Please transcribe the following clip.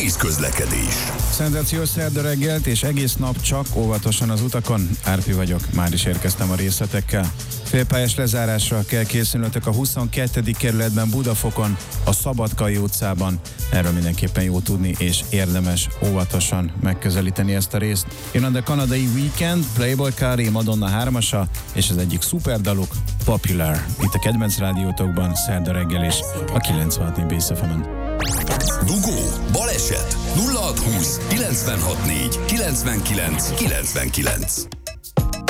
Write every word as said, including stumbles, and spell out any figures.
Nehéz közlekedés. Szenzációs szerda reggelt, és egész nap csak óvatosan az utakon. Árpi vagyok, már is érkeztem a részletekkel. Félpályás lezárásra kell készülnötök a huszonkettedik kerületben Budafokon, a Szabadkai utcában. Erről mindenképpen jó tudni, és érdemes óvatosan megközelíteni ezt a részt. Jön a kanadai Weekend, Playboy Carti, Madonna hármasa, és az egyik szuperdaluk, Popular. Itt a kedvenc rádiótokban szerda reggel is, a kilencvenhat négy Bass ef emen. Dugó, baleset, nulla hat húsz, kilencvenhat négy, kilencvenkilenc, kilencvenkilenc.